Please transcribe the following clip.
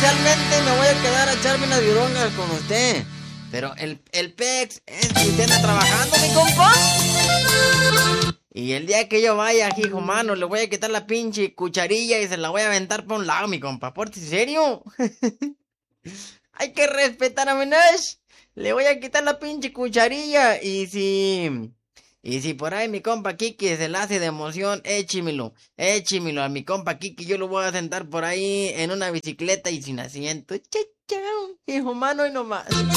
oficialmente me voy a quedar a echarme unas virongas con usted. Pero el pex es que usted anda trabajando, mi compa. Y el día que yo vaya, hijo mano, le voy a quitar la pinche cucharilla y se la voy a aventar por un lado, mi compa. ¿Por serio? Hay que respetar a Menash. Le voy a quitar la pinche cucharilla. Y si por ahí mi compa Kiki se la hace de emoción, échimelo a mi compa Kiki. Yo lo voy a sentar por ahí en una bicicleta y sin asiento. Chao, hijo mano, y nomás.